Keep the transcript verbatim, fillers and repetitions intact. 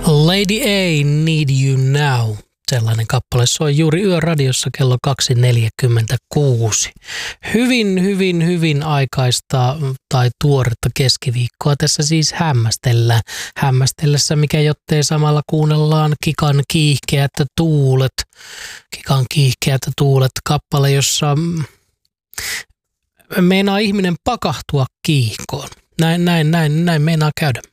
Lady A, Need You Now. Sellainen kappale soi juuri Yöradiossa kello kaksi neljäkymmentäkuusi. Hyvin, hyvin, hyvin aikaista tai tuoretta keskiviikkoa tässä siis hämmästellään. Hämmästellessä, mikä jottei samalla kuunnellaan Kikan kiihkeät tuulet. Kikan kiihkeät tuulet, kappale, jossa meinaa ihminen pakahtua kiihkoon. Näin, näin, näin, näin meinaa käydä.